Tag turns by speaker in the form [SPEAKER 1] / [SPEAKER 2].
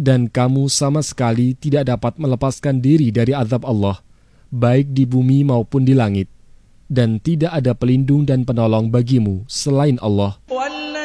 [SPEAKER 1] Dan kamu sama sekali tidak dapat melepaskan diri dari azab Allah, baik di bumi maupun di langit. Dan tidak ada pelindung dan penolong bagimu selain Allah.